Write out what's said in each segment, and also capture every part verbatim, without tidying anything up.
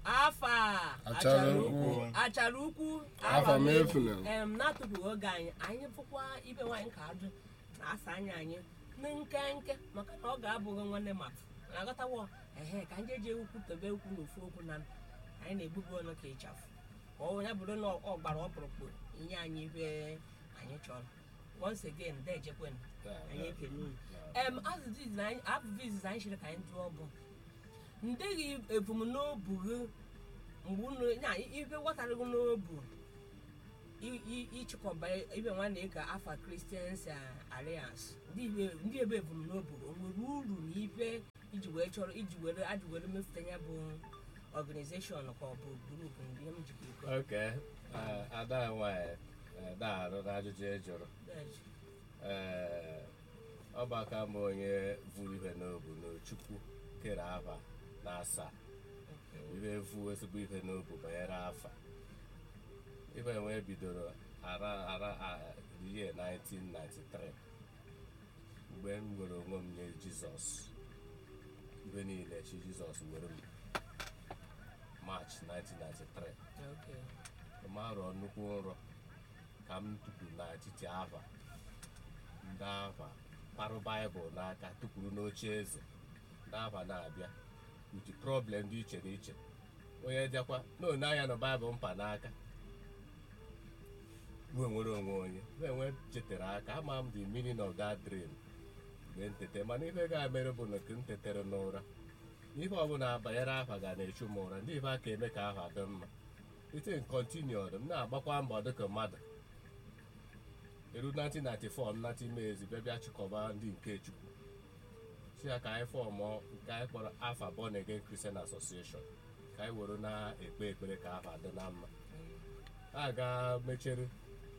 afa achara ukwu achara ukwu afa mefuna em na-atụpụghị oge anyị anyị fụkwa ibe nwaanyị ka ajụ na-asa anya anyị na nkenke maka na ọ ga-abụghị nwanne mafụ na-aghọtawo ehe ka anyị eji ukwu tobe ukwu na ofu okwu na anyị na-egbubu ọnụ ka ịchafụ ka ọ ya bụrụ na ọ gbara ọkpụrụkpụ inye anyị ibe anyị chọrọ once again dejekwen anyị ekele unu em azụzụ izizi anyị chịrị ka anyị jụọ bụ ndeghị ebumnobi gị mgbe unu na ibe ghọtara gị n'obu ịchịkọba ibe nwanne ka Afa Christians Alliance ndị ebe ebumnobi o nwere uru na ibe iji wee chọrọ iji were ajụ were mefụta ya bụ organization ka ọ bụ grupu ndị m jikọ okay ada nwanyị daarụ n'ajụjụ e jụrụ ee ọ bụ aka m onye vuru ihe n'obu n'Chukwu kere afa na asaa ibe vu ezigbo ihe n'obu banyere afa ibe enwe bidoro ara ara the year nineteen ninety-three mgbe m nwere onwe m nye Jizọs ibe niile chi Jizọs nwere m March nineteen ninety-three ma rụọ nnukwu nrọ ka m tụpụrụ n'etiti afa ndị afa parụ Baịbụl n'aka tụpụrụ n'oche eze ndị afa na-abịa uji problem dị iche n'iche onye dịakwa na one anya na Baịbụl mpa n'aka wee nwere onwe onye wee nwee chetara aka ama m the meaning of that dream mgbe ntete mana ife ga-emere bụ na m tetere n'ụra n'ife ọbụla banyere afa ga na-echu m ụra ndị ife aka eme ka afa dị mma ite continued m na-agbakwa mbọ dịka mmadụ eru nineteen ninety-four m nata ime ezi bịa chịkọba ndị nke Chukwu si ya ka anyị fọmụ nke anyị kpọrọ Afa Born Again Christian Association ka anyị were na-ekpe ekpere ka afa dị na mma a ga mechere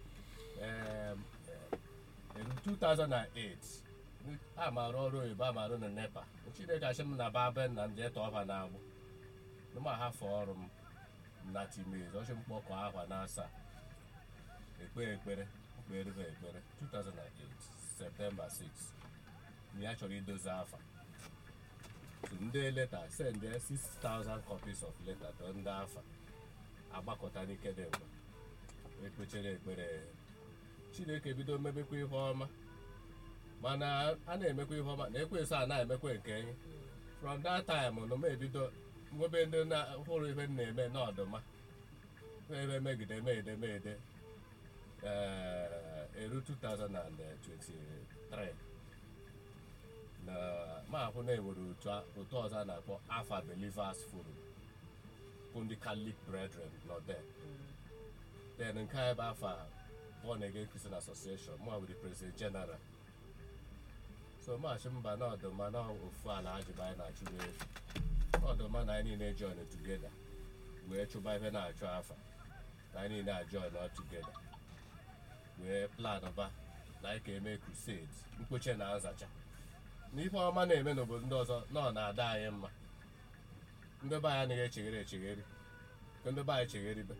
in two thousand eight a mara ọrụ oyibo a mara na NEPA Chineke achị m na babe na ndị eto ọfa na-agbụ nụma hafụ ọrụ m nata ime ezi ọchị mkpọkọ afa na asaa ekpe ekpere ekpere ekpere two thousand eight September six na ya chọrọ idozi afa so ndị leta send six thousand copies of letter to ndị afa agbakọta n'ike dị mgbe ekpechere ekpere Chineke bido mebekwa ihe ọma mana a na-emekwa ihe ọma na ekwensu a na-emekwa nke enyi from that time nọ m ebido nwebe ndị hụrụ ihe m na-eme n'ọdụma ebe megide megide megide eru two thousand twenty-three na ma ahụ na-ewere otu ọzọ a na-akpọ Afa Believers Forum bụ ndị Catholic Brethren nọ there then nke a ebe Afa Born Again Christian Association mụ bụ the President General so maachị mba na ọdụma na ofu ala ajụba anyị na-achụba efu ọdụma na anyị niile join together wee chụba ihe na-achụ afa na anyị niile join all together wee plan ba na anyị ka eme crusade mkpoche na nzacha na ife ọma na-eme n'obodo ndị ọzọ nọ na-ada anyị mma ndị be anyị anaghị echegheri echegheri ka ndị be anyị chegheribe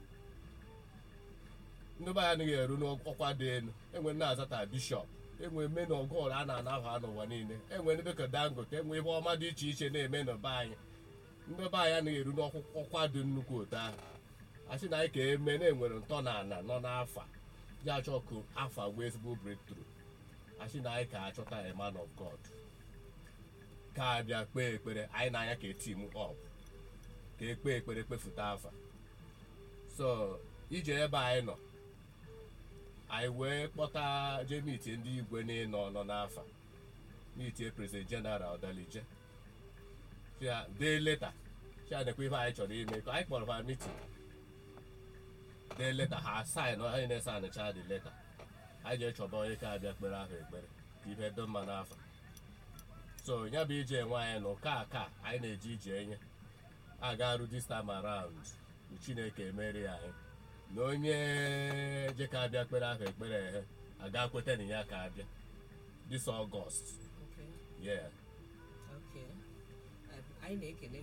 ndị be anyị anaghị eru n'ọkwa dị elu enwe na-azata bishọp enwe mme na ọgọl a na-anafa n'ụwa niile enwe ndị dịka Dangote enwe ihe ọma dị iche iche na-eme n'be anyị ndị be anyị anaghị eru n'ọkwa dị nnukwu otu ahụ asị na anyị ka eme na-enwere ntọ na ana nọ n'afa ji achọ ka afa wee ezigbo breakthrough asị na anyị ka achọta a man of God ka abịa kpee ekpere anyị na-anya ka etim up ka ekpe ekpere kpefuta afa so ije ebe anyị nọ anyị wee kpọta jee mitie ndị igwe n'ịnọ nọ n'afa mitie President General Odalije dee leta chia nekwa ihe anyị chọrọ ime ka anyị kpọrọ ha mitin dee leta ha saịn anyị na-esa anịcha dị leta anyị jee chọba onye ka abịa kpere ahụ ekpere ka ihe dị mma n'afa so ya bụ ije nwe anyị nọ ka ka anyị na-eji ije enye agarụ this time around Chineke emeri anyị na onye je ka abịa kpere ahụ ekpere ehe aga kweta na ya ka abịa this August yeah anyị na-ekele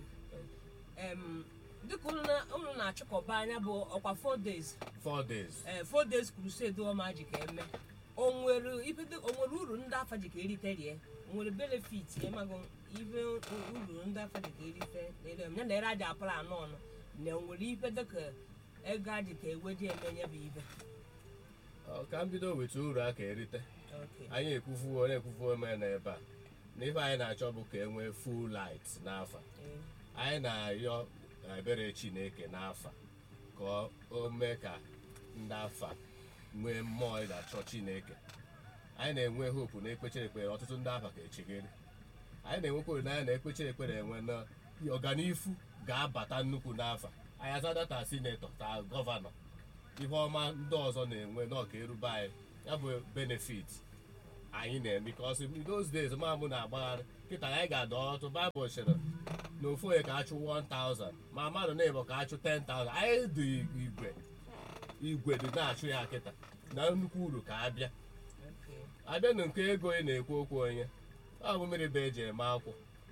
dịka unu na-achịkọba anya bụ ọkwa four days four days ee four days crusade ọma ji ka eme o nwere uru ndị afa ji ka eriterie o nwere benefit ịmago ibe uru ndị afa ji ka erite ya na ere aja apụla anọ ọnụ na nwere ife dịka ego adị ka eweji emenye bụ ibe. ka m bido weta uru aka erite Okay. anyị ekwufuo na-ekwufuo ome na ebe a na ife anyị na-achọ bụ ka e nwee full light n'afa Eh, anyị na-ayọ ebere Chineke n'afa ka o mee ka ndị afa nwee mmụọ ị ga-achọ Chineke. Anyị na-enwe hope na ekpechere ekpere ọtụtụ ndị afa ka echigere. Anyị na-enwekwa olileanya na ekpechere ekpere enwe na ọganifu ga-abata nnukwu n'afa. Anyị azada ta sinetọ ta gọvanọ ihe ọma ndị ọzọ na-enwe n'ọka erube anyị ya bụ benefit anyị na-eme because in those days ma mụ na-agbagharị kịta anyị ga-adọ ọtụ Bible chere na ofu onye ka achụ one thousand ma mmadụ na-ebo ka achụ ten thousand. Anyị dị igwe igwe dị na-achụ ya kịta na nnukwu uru ka abịa okay. abịa na nke ego ị na-ekwu okwu onye ọ bụ mmiri bụ eji eme akwụ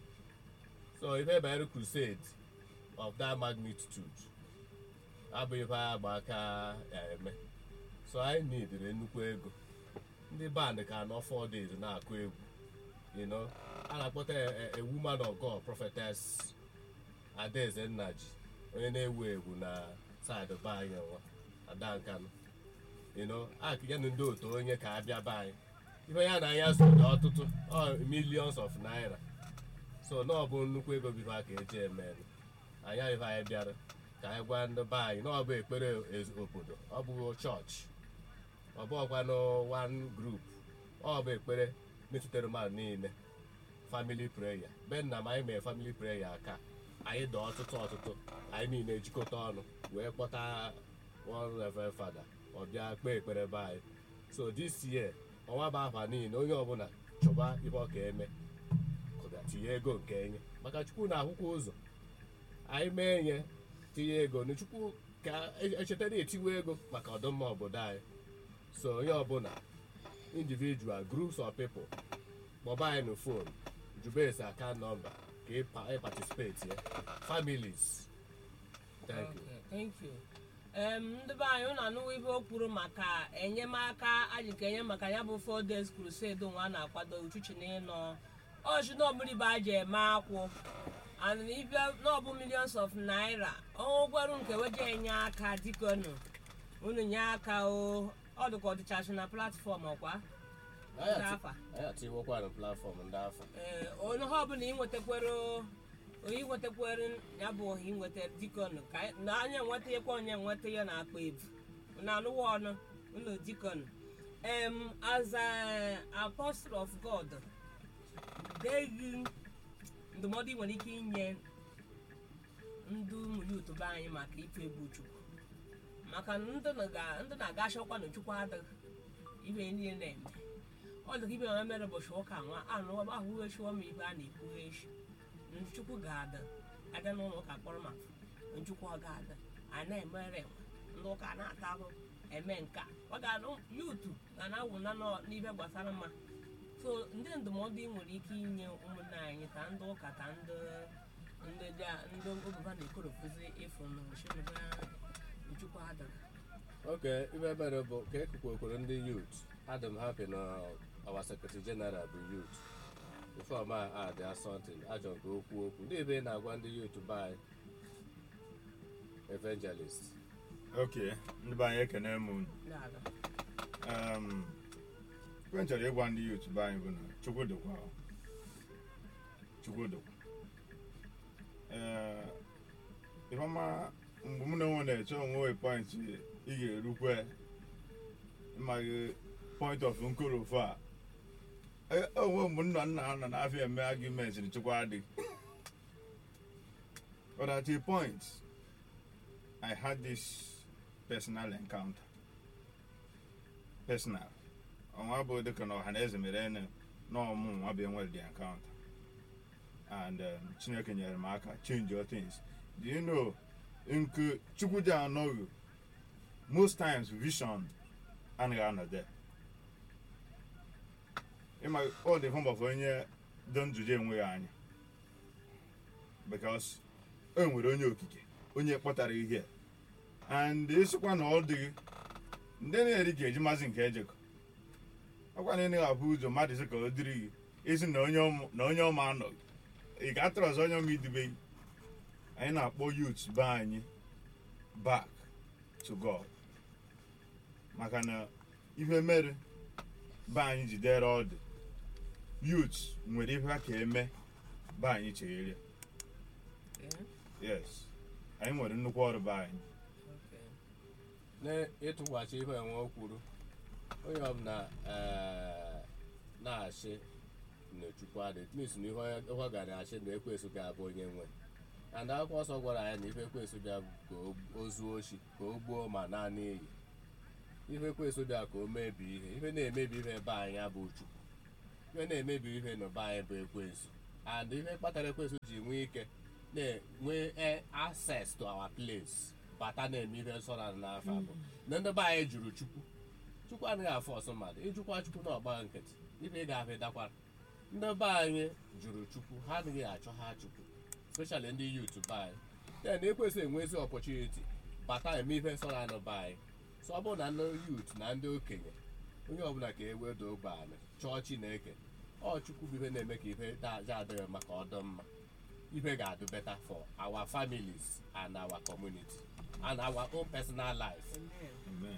so ife banyere crusade of that magnitude abụ ife anyị agba aka eme so anyị nidere nnukwu ego. Ndị band ka nọ four days na-akụ egwu you know a na-akpọta a woman of God prophetess Adaeze Nnaji onye na-ewu ewu na side be anyị nwa Ada Nkanụ you know a ya na ndị otu onye ka abịa be anyị ife ya na anya so dị ọtụtụ ọ millions of naira so na ọ bụ nnukwu ego bife aka eji eme anya ife anyị bịara ka anyị gwa ndị be anyị na ọ bụ ekpere obodo ọ bụ chọọchị ọ bụghịkwanụ one group ọ bụ ekpere metụtara mmadụ niile family prayer be nna m anyị mee family prayer aka anyị dị ọtụtụ ọtụtụ anyị niile jikọta ọnụ wee kpọta one reverend father ọ bịa kpee ekpere be anyị so this year ọnwa bụ afa niile onye ọbụla chọba ife ọ ka eme tinye ego nke enye maka Chukwu na-ahụkwa ụzọ anyị mee nye tinye ego na Chukwu ka echetara etiwe ego maka ọdịmma obodo anyị so onye ọbụla individual groups of people kpọba anyị na phone jubes account number ka ị participate ya families. Thank you. Okay, thank you. Um, ndị be anyị ụnụ anụwo ibe o kwuru maka enyemaka anyị ka enye maka ya bụ four days crusade nwa na-akwado uchuchi na ịnọ ọchị na ọbụrụ ibe aji eme akwụ and ibe n'ọbụ millions of naira ọnwụ gwarụ nke weje enye aka dịkọnụ unu nye aka o ọ dịka ọ dịchachi na platfọm ọkwa ndị afa anyị atiwokwa na platfọm ndị afa ee onye ha ọbụla inwetakwere onye inwetakwere ya bụ ohi inweta dikọn ka na anya nweta ekwe onye nweta ya na akpa ebu na anụwa ọnụ ụlọ dikọn em as an apostle of God deghị ndụmọdụ ị nwere ike inye ndị ụmụ yut be anyị maka ịtụ egwu Chukwu maka ndị na-aga achọkwa na Chukwu adịghị ibe niile na-eme ọ dịka ibe ma mere ụbọchị ụka nwa anụ ahụghị echiwa ma ibe a na-ekwughe echi Chukwu ga-ada aga n'ụlọ ụka kpọrọ ma Chukwu ọ ga-ada anyị na-emere enwe ndị ụka na-ata ahụ eme nka ọ ga-anụ yutu ga na-awụ na n'ibe gbasara mma so ndị ndụmọdụ ị nwere ike inye ụmụnne anyị ka ndị ụka ka ndị ndị obuba na-ekorofuzi ịfụ na Chukwu adịghị. ok ibe ebere bụ ka ekukwekwere ndị yut adị m happy na our secretary general bụ yut before ma add something ajọ nke okwu okwu ndị ebe na-agwa ndị yut by evangelist. ok ndị be anyị ekene m unu ife m chọrọ ịgwa ndị yut be anyị bụ na Chukwu dịkwa Chukwu dịkwa ee ifeọma mgbe m na onwe na-eche onwe point ị ga-erukwe ịmaghị point of nkorofu a onwe mgbe nna nna ha nọ n'afọ eme argument na Chukwu adịghị but at a point I had this personal encounter personal ọnwa bụ dịka na ọha na eze mere ene na ọmụ nwa bụ enwere the encounter and um, Chineke nyere m aka change your things. Do you know nke Chukwu dị anọghị most times vision anaghị anọ there ịma ọ dị form of onye don juje enweghị anya because o nwere onye okike onye kpọtara ihe and ịsịkwa na ọ dịghị ndị na-eri ga-eji maazị nke ejekọ ọkwa na ị na-abụ ụzọ mmadụ sị ka o dịrị gị isi na onye ọma anọghị ị ga-atụrụ ọzọ onye ọma idibeghị anyị na-akpọ youth be anyị back to God maka na ihe mere be anyị jidere ọdụ youth nwere ihe ha ka eme be anyị chegharịa. Yes, anyị nwere nnukwu ọrụ be anyị. Na-ịtụghachi ihe enwe o kwuru onye ọbụla na-achị na Chukwu adị tmis na ihe ọ gara achị na ekwensu ga-abụ onye nwe and akwụkwọ nsọ gwara ya na ife ekwensu bịa ka o zuo oshi ka o gbuo ma naanị eyi ife ekwensu bịa ka o mebi ihe ife na-emebi ihe ebe anyị bụ Chukwu ife na-emebi ihe na be anyị bụ ekwensu and ihe kpatara ekwensu ji nwee ike na-enwe access to our place bata na-eme ihe nsọ na n'afọ abụ na ndị be anyị jụrụ Chukwu Chukwu anaghị afọ ọsọ mmadụ ịjụkwa Chukwu na ọgba nkịtị ife ị ga-afụ dakwara ndị be anyị jụrụ Chukwu ha adịghị achọ ha Chukwu especially ndị youth be anyị ya na ekwesịghị enwezi opportunity bata eme ihe nsọ na be anyị so ọ bụrụ na ndị youth na ndị okenye onye ọbụla ka e wedo ogbe anyị chọọ Chineke ọ Chukwu bụ ihe na-eme ka ihe daja adịghị maka ọdọ mma ihe ga-adụ better for our families and our community and our own personal life. Amen.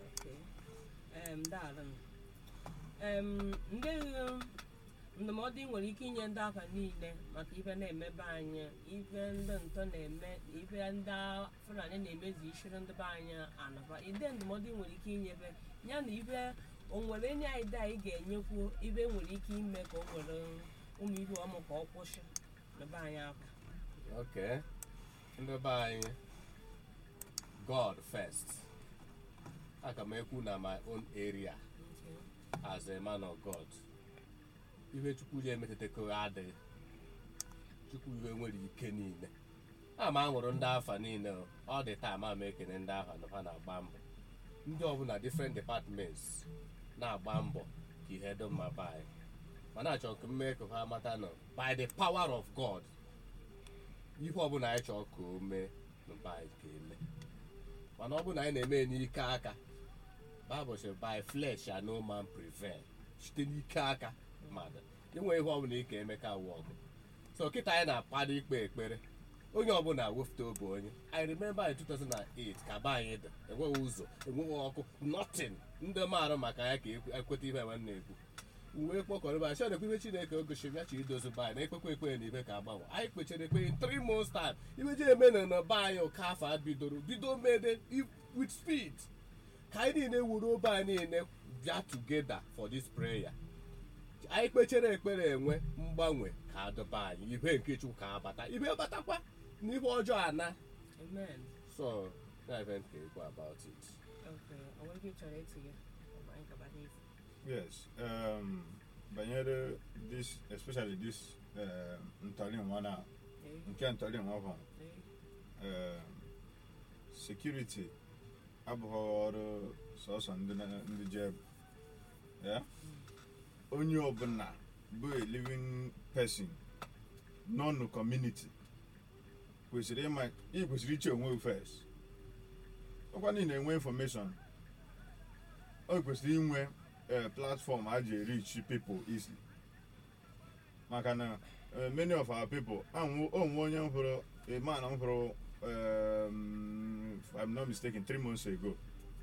Ndị ndụmọdụ ị nwere ike inye ndị afa niile maka ife na-emebe anyị ife ndị ntọ na-eme ife ndị Fulani na-emezi ishiri ndị be anyị anaba ide ndụmọdụ ị nwere ike inyebe ya na ife o nwere enye anyị dị anyị ga-enyekwu ife nwere ike ime ka o nwere ụmụ ife ọmụ ka ọ kwụsị na be anyị akwa. Okay, ndị be anyị God first. Aka m ekwu na my own area as a man of God. Ihe Chukwu ji emetetekọ adịghị Chukwu iwe nwere ike niile ama ahụrụ ndị afa niile ọ dị taa ma ekene ndị afa na ha na-agba mbọ ndị ọbụla different departments na-agba mbọ ka ihe dị mma be anyị mana achọrọ ka mmee ka ha mata nọ by the power of God ihe ọbụla anyị chọrọ ka o mee na be anyị ka eme mana ọ bụ na anyị na-eme n'ike aka Bible says by flesh shall no man prevail site n'ike aka mmadụ inwe ihe ọbụla ike eme ka awụ ọgụ so kịta anyị na-akpado ikpe ekpere onye ọbụla wefute obe onye I remember in two thousand eight ka be anyị dị enweghị ụzọ enweghị ọkụ nothing ndị maara maka ya ka ekweta ihe enwe na-ekwu uwe kpọkọrọ ba chọ na-ekwe Chineke ogosiri ya chi idozi be anyị na ekpekwe ekpere na ibe ka agbanwe anyị kpechere ekpere in three months time ibe ji eme na na be anyị ụka afọ bidoro bido mede with speed ka anyị niile wuru obe anyị niile bịa together for this prayer anyị kpechere ekpere enwe mgbanwe ka adọba anyị ihe nke Chukwu ka abata ibe batakwa na ihe ọjọọ ana. Amen. So na event ka ekwu about it. Okay, I want you to try to get yes um banyere this especially this uh, ntọrị nwa na nke ntọrị nwa hụ security abụghị ọrụ sọsọ ndị ndị jeb ya onye ọbụla bụ a living person nọ na community kwesịrị ịma ị kwesịrị iche onwe first ọkwa niile enwe information o kwesịrị inwe a platform a ji reach people easily maka na uh, many of our people onwe onye m hụrụ a man m hụrụ um, if I'm not mistaken three months ago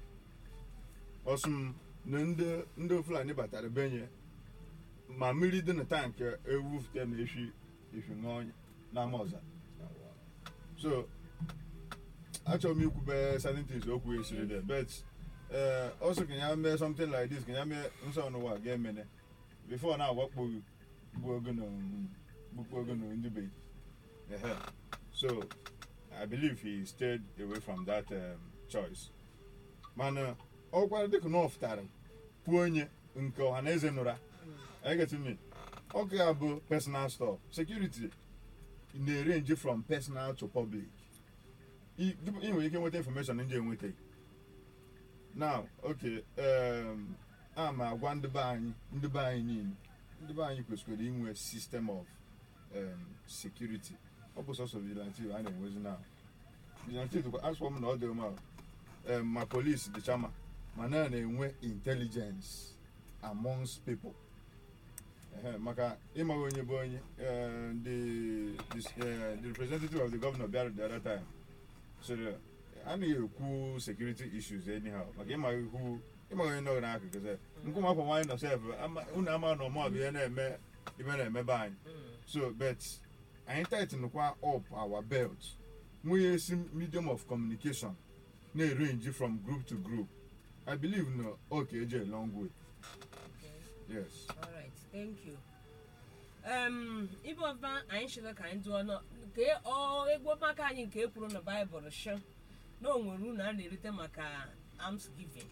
ọsụm na ndị ndị Fulani batara benye ma mmiri dị na tank ewufute na efi efi ṅụọ n'ama ọzara so achọrọ m ikwube certain things okwu esiri there but uh, also can you make something like this can you make nsọ n'ụwa ga-emene before na awakpo gbuo ogo na gbukpo ogo na ndị be so I believe he stayed away from that um, choice mana ọ gwara dịka na ọ fụtara kwuo onye nke ọha na eze nụra I get me ọ ga-abụ personal store security na-range from personal to public ị nwere ike nweta information ndị enweta now okay um a ma agwa ndị be anyị ndị be anyị niile ndị be anyị kwesịrị inwe system of um, security ọ bụ sọsọ vigilante a na-enwezi na vigilante dịkwa asụkwa m na ọ dị mma ma police dị chama ma na na-enwe intelligence amongst people Ehe, maka ịmaghị onye bụ onye eh, the the, eh, the representative of the governor bịara the other time sịrị anaghị ekwu security issues anyhow maka ịmaghị ihu ịmaghị onye nọgị n'akụkụ sef nkụ mapụ nwaanyị nọ sef unu ama na ọmụ ihe na-eme ibe na-emebe anyị so but anyị tightenụkwa up our belt nwunye esi medium of communication na-erange from group to group. I believe no okay eje a long way. Okay. Yes. All right. Thank you. Um, ibe ọba anyị chere ka anyị dụọ nọ nke ọ egwu maka anyị nke ekwuru na Baịbụl shi na o nwere unu a na-erite maka almsgiving.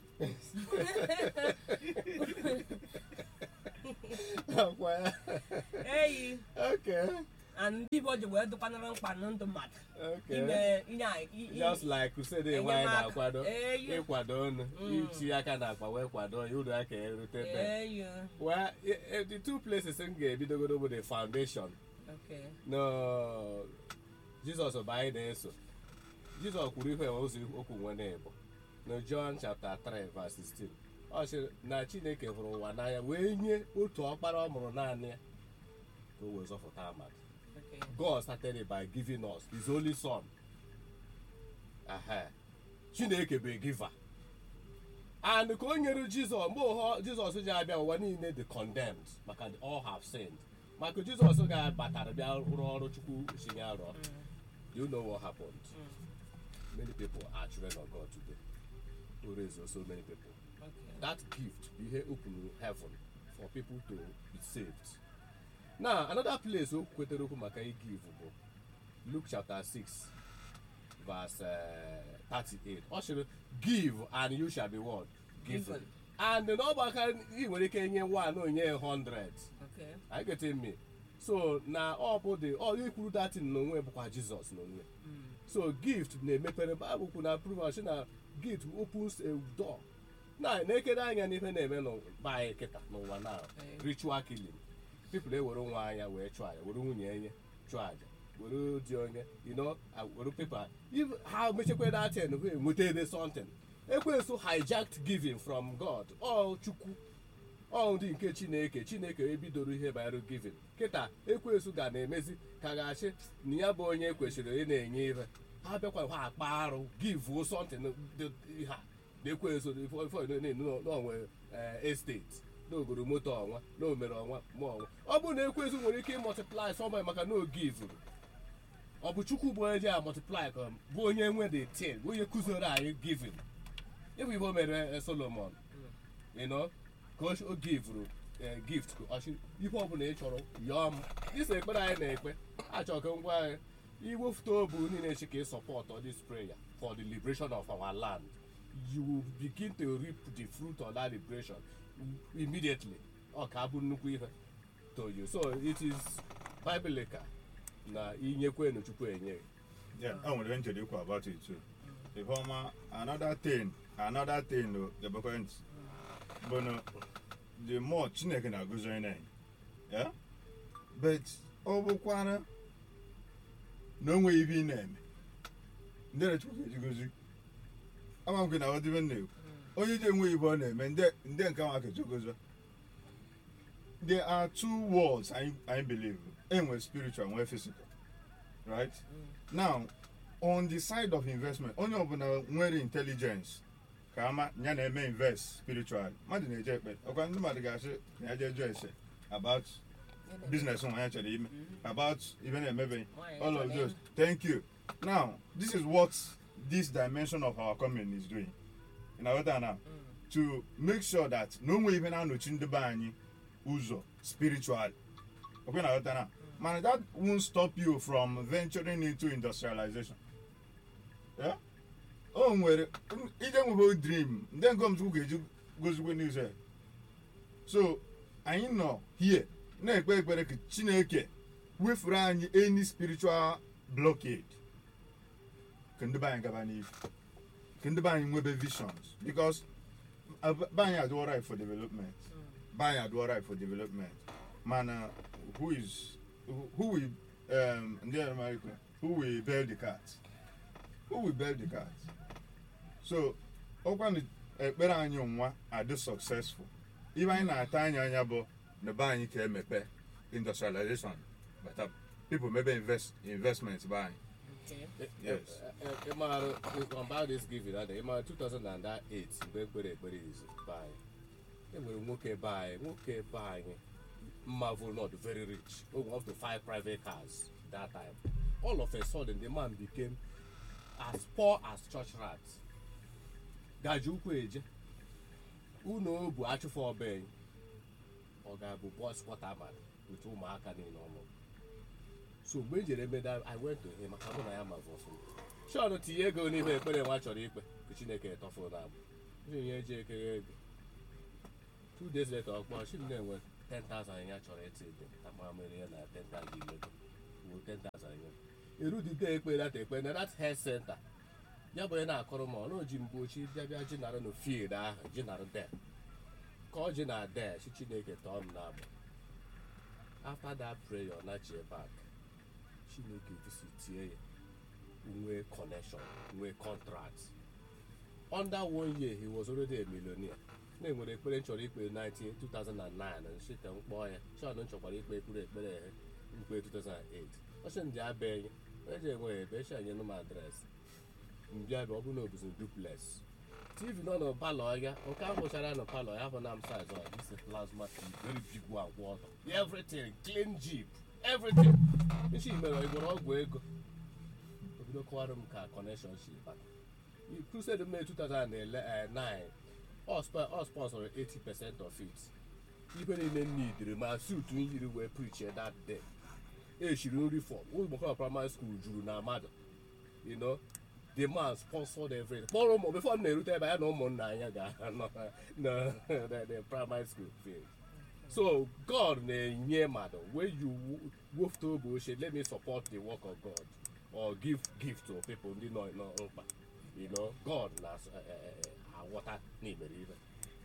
Eyi. Okay. And ndị Igbo ji wee dụkwanara mkpa na ndụ mmadụ. Okay. Ime nye anyị. Just like crusade nwaanyị na-akwado Eyi. ịkwado ọnụ iti aka na akpa wee kwado ya uru aka erute be. Eyi. Well, eh, eh, the two places m ga-ebidogodo bụ the foundation. Okay. No, Jesus bụ anyị na-eso. Jesus kwuru ihe ozi okwu nwe na-ebo. Na John chapter three verse sixteen. Ọ sị na Chineke hụrụ ụwa n'anya wee nye otu ọkpara ọ mụrụ naanị ya ka o wee zọpụta mmadụ. Okay. God started it by giving us his only son. Aha. Chineke bụ a giver. And ka o nyere Jizọs mgbe ụhọ Jizọs ji abịa ụwa niile dị condemned maka they all have sinned. Maka Jizọs ga-abatara bịa rụọ ọrụ Chukwu si ya rụọ. Do you know what happened? Many people are children of God today. Who raised so many people. Okay. That gift ihe open heaven for people to be saved. Now another place o kwetere okwu maka give bụ Luke chapter six verse uh, thirty-eight. Ọ sịrị give and you shall be what? Given. Given. And n'ọgbaka ị nwere ike nye one onye one hundred. Okay. Are you getting me? So na ọ bụ the ọ ikwuru that n'onwe bụkwa Jizọs n'onwe. So gift na-emepere Bible kwuru na prove sị na gift opens a door. Na na-ekere anya n'ife na-eme n'ụba anyị kịta n'ụwa na ritual killing. People ewere nwa anya wee chụọ aja were nwunye enye chụọ aja were di onye you know were paper if ha mechekwa that thing wee nweta something ekwensu hijacked giving from God all Chukwu all ndị nke Chineke Chineke ebidoro ihe banyere giving kịta ekwensu ga na-emezi ka ga-achị na ya bụ onye kwesịrị ị na-enye ihe ha bịakwa ha akpa arụ give something ha na-ekwensu n'onwe estate n'ogoro moto ọnwa n'omere ọnwa ma ọnwa ọ bụrụ na ekwensu nwere ike multiply somebody maka na o give ọ bụ Chukwu bụ onye ji a multiply ka bụ onye nwe the ten bụ onye kụziri anyị giving ịbụ ihe o mere Solomon you know ka o givuru gift ihe ọbụla ị chọrọ yọọ m isi ekpere anyị na-ekpe achọrọ ka ngwa anyị iwefute obu niile chi ka ị support this prayer for the liberation of our land you will begin to reap the fruit of that liberation immediately ọ ka abụ nnukwu ihe to you so it is biblical na inyekwenu Chukwu enye. Yeah, I want to talk about it too. If I'm another thing, another thing, no, the point. But no, the more Chineke na goes in, yeah. But over kwana, no way even name. Then it's okay to go see. I'm going to what even know. Oh, you didn't wait for name, and then then come out to go. There are two worlds I I believe. And we're spiritual and we're physical. Right? Mm. Now, on the side of investment, only open a very intelligence. Kama nyana may invest spiritually. Madi na ejekpe. Okwa ndi madi ga say na eje say about business on actually about even maybe all of those. Thank you. Now, this is what this dimension of our community is doing. In our now mm. to make sure that no one even know chinde banyi uzo spiritual. Okay, now that man, that won't stop you from venturing into industrialization. Yeah. Oh, where even with a dream, then comes who goes when you say. So, I know here, next week, but Chineke, with run any spiritual blockade. Can the bank have any? Can the bank with visions? Because buying a door right for development, buying a door right for development. Man, uh, who is who, who will um in the America? Who will build the cars? Who will build the cars? So, open the better and young are this successful. Even in a tiny abo, na be anyị ka emepe industrialization but uh, people maybe invest investments by Okay. yes ịmara about this giving that ịmara two thousand eight mgbe ekpere ekpere izu be anyị enwere nwoke be anyị nwoke be anyị Marvel not very rich own up to five private cars that time all of a sudden the man became as poor as church rats gaji ukwu eje unu bụ achụfụ ọbenyi ọ ga-abụ bọs waterman with ụmụaka niile ọmụ so mgbe ejere eme that I went to him maka mụ na ya ma vọfụ Sean tinye ego n'ime ekpere nwa chọrọ ikpe ka Chineke etọfụrụ na abụ ihe eji ekere ego two days later ọkpọ shi na-enwe ten thousand ya chọrọ eti ede takpara mere ya na ten thousand ego wo ten thousand ya erudide ekpere ata ekpere na that health center ya bụ onye na-akọrọ m ọnụ ji mgbe ochie bịa bịa ji nara na field ahụ ji nara de ka ọ ji na de shi Chineke tọọ m n'abụ after that prayer na chie back Chineke visitie ya nwee connection nwee contract under one year he was already a millionaire na-enwere ekpere nchọrọ ikpe nineteen two thousand nine nshite mkpọ ya Sean nchọkwara ikpe ekpere ekpere mkpe two thousand eight ọsị ndị abịaghị eji enwe ebe echi anyị nụm adreesị mbịa ebe ọ bụ na obuzi duplex tv nọ na palọ ya nke ahụchara na palọ ya bụ na m size ọ this plasma T V very big one kwụ ọtọ everything clean jeep everything nchi mere ịgboro ọgwụ ego obido kọwara m ka connection shi bata crusade May two thousand nine ọ sponsor eighty percent of it ibe niile nidiri ma suit nyiri wee preach that day eshiri nri for ụmụaka primary school juru na mmadụ you know the man sponsored everything kpọrọ ụmụ before m na-erute ebe ya na ụmụnna anya ga-anọ na the primary school field so God na-enye mmadụ when you wofte oge ochie let me support the work of God or give gift to people ndị nọ mkpa you know God na aghọta n'imere ibe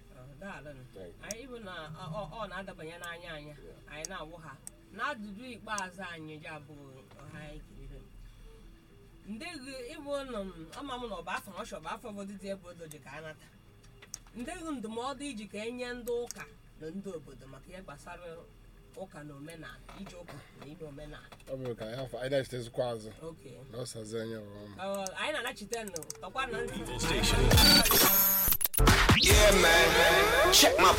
anyị bụ na ọ na-adabanye n'anya anyị anyị na-awụ ha n'ajụjụ ikpeazụ anyị ji abụghị ọha anyị kiriri ndị ịbụ nọ ama m na ọ bụ afọ ọshọ bụ afọ obodo dị ebe odo ji ka a nata ndị ndụmọdụ iji ka enye ndị ụka na ndị obodo maka ihe gbasara ụka na omenala ije ụka na ime omenala ọ bụrụ ka anyị afọ anyị dachitezikwa azụ Okay. na ọsazi anya ọm Ọ, anyị na-anachite nụ tọkwa na ntị Yeah, man. Check my